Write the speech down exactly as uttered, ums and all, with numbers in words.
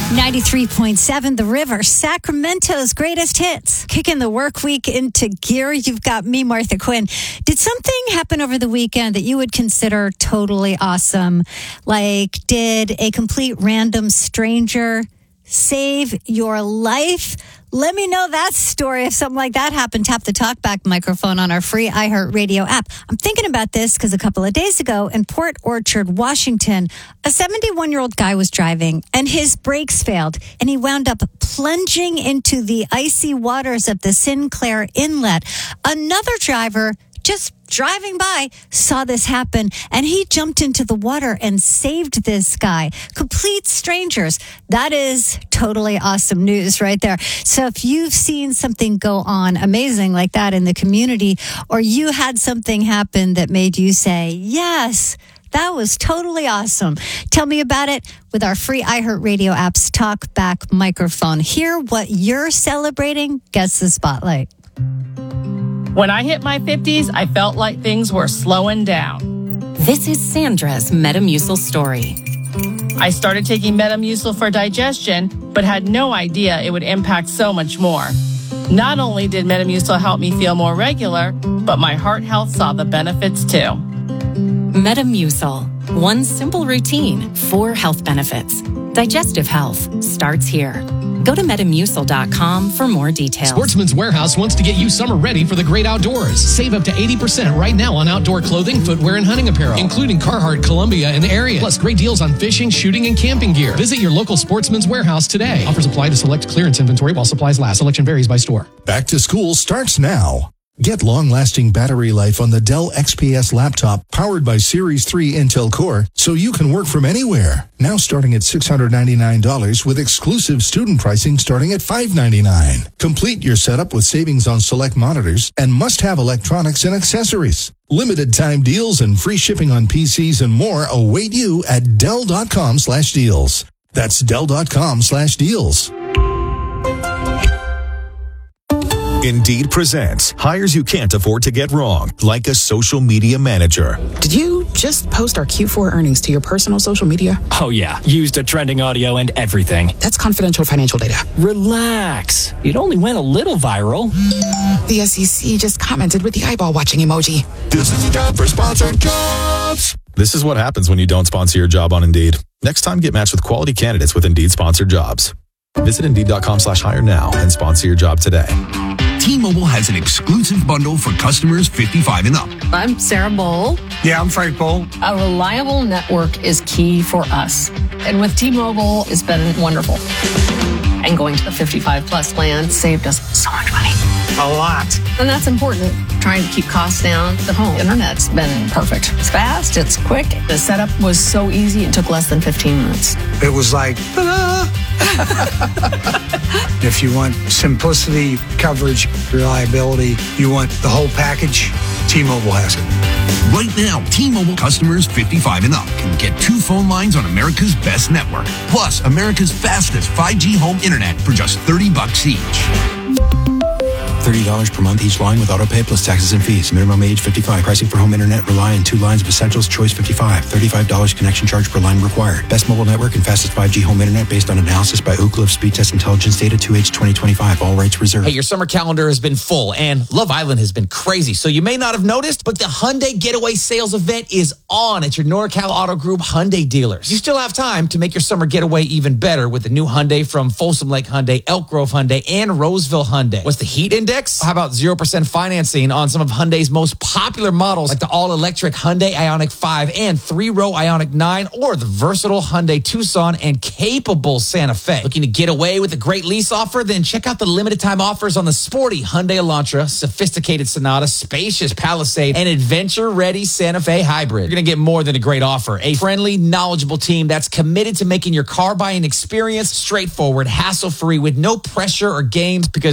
ninety-three point seven The River, Sacramento's greatest hits. Kicking the work week into gear. You've got me, Martha Quinn. Did something happen over the weekend that you would consider totally awesome? Like, did a complete random stranger save your life? Let me know that story if something like that happened. Tap the talkback microphone on our free iHeartRadio app. I'm thinking about this because a couple of days ago in Port Orchard, Washington, a seventy-one-year-old guy was driving and his brakes failed and he wound up plunging into the icy waters of the Sinclair Inlet. Another driver just driving by saw this happen and he jumped into the water and saved this guy. Complete strangers. That is totally awesome news right there. So if you've seen something go on amazing like that in the community, or you had something happen that made you say, yes, that was totally awesome, tell me about it with our free iHeartRadio app's Talk Back microphone. Hear what you're celebrating. Gets the spotlight. When I hit my fifties, I felt like things were slowing down. This is Sandra's Metamucil story. I started taking Metamucil for digestion, but had no idea it would impact so much more. Not only did Metamucil help me feel more regular, but my heart health saw the benefits too. Metamucil. One simple routine, four health benefits. Digestive health starts here. Go to Metamucil dot com for more details. Sportsman's Warehouse wants to get you summer ready for the great outdoors. Save up to eighty percent right now on outdoor clothing, footwear, and hunting apparel, including Carhartt, Columbia, and Ariat. Plus great deals on fishing, shooting, and camping gear. Visit your local Sportsman's Warehouse today. Offers apply to select clearance inventory while supplies last. Selection varies by store. Back to school starts now. Get long-lasting battery life on the Dell X P S laptop powered by Series three Intel Core so you can work from anywhere. Now starting at six hundred ninety-nine dollars with exclusive student pricing starting at five hundred ninety-nine dollars. Complete your setup with savings on select monitors and must-have electronics and accessories. Limited time deals and free shipping on P Cs and more await you at Dell.com slash deals. That's Dell.com slash deals. Indeed presents hires you can't afford to get wrong, like a social media manager. Did you just post our Q four earnings to your personal social media? Oh, yeah. Used a trending audio and everything. That's confidential financial data. Relax. It only went a little viral. The S E C just commented with the eyeball watching emoji. This is the job for sponsored jobs. This is what happens when you don't sponsor your job on Indeed. Next time, get matched with quality candidates with Indeed sponsored jobs. Visit Indeed.com slash hire now and sponsor your job today. T-Mobile has an exclusive bundle for customers fifty-five and up. I'm Sarah Bowl. Yeah, I'm Frank Bowl. A reliable network is key for us. And with T-Mobile, it's been wonderful. And going to the fifty-five plus plan saved us so much money. A lot. And that's important. Trying to keep costs down. The home internet's been perfect. It's fast, it's quick. The setup was so easy, it took less than fifteen minutes. It was like, ta-da! If you want simplicity, coverage, reliability, you want the whole package, T-Mobile has it. Right now, T-Mobile customers fifty-five and up can get two phone lines on America's best network, plus America's fastest five G home internet for just thirty bucks each. thirty dollars per month each line with autopay plus taxes and fees. Minimum age fifty-five. Pricing for home internet rely on two lines of Essentials Choice fifty-five. thirty-five dollars connection charge per line required. Best mobile network and fastest five G home internet based on analysis by Ookla of Speed Test Intelligence data two H twenty twenty-five. All rights reserved. Hey, your summer calendar has been full and Love Island has been crazy. So you may not have noticed, but the Hyundai Getaway Sales event is on at your NorCal Auto Group Hyundai dealers. You still have time to make your summer getaway even better with the new Hyundai from Folsom Lake Hyundai, Elk Grove Hyundai, and Roseville Hyundai. What's the heat index? How about zero percent financing on some of Hyundai's most popular models like the all-electric Hyundai Ioniq five and three-row Ioniq nine, or the versatile Hyundai Tucson and capable Santa Fe. Looking to get away with a great lease offer? Then check out the limited time offers on the sporty Hyundai Elantra, sophisticated Sonata, spacious Palisade, and adventure-ready Santa Fe Hybrid. You're going to get more than a great offer. A friendly, knowledgeable team that's committed to making your car buying experience straightforward, hassle-free, with no pressure or games, because